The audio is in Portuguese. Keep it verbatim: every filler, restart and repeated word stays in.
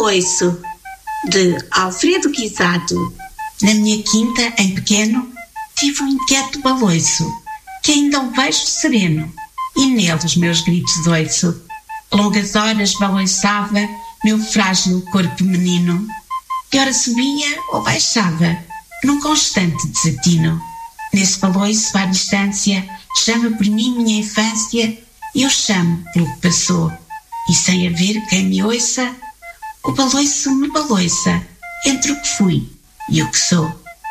baloiço, de Alfredo Guisado. Na minha quinta, em pequeno, tive um inquieto baloiço, que ainda o vejo sereno, e nele os meus gritos ouço. Longas horas baloiçava meu frágil corpo menino, e ora subia ou baixava, num constante desatino. Nesse baloiço, à distância, chama por mim minha infância, e eu chamo pelo que passou. E sem haver quem me ouça, o baloiço me baloiça entre o que fui e o que sou.